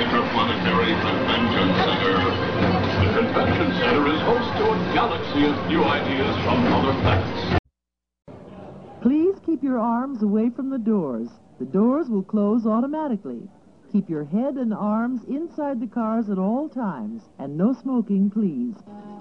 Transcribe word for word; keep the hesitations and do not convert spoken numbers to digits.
Interplanetary Convention Center. The Convention Center is host to a galaxy of new ideas from other planets. Please keep your arms away from the doors. The doors will close automatically. Keep your head and arms inside the cars at all times, and no smoking, please.